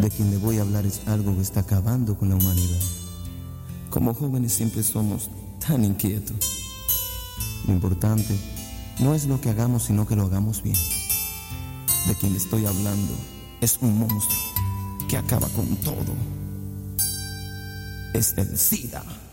De quien le voy a hablar es algo que está acabando con la humanidad. Como jóvenes siempre somos tan inquietos. Lo importante no es lo que hagamos, sino que lo hagamos bien. De quien le estoy hablando es un monstruo que acaba con todo. Es el SIDA.